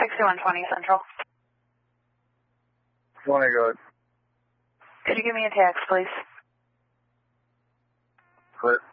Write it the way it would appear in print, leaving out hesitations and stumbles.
6120 Central. 20, go ahead. Could you give me a text, please? Clear.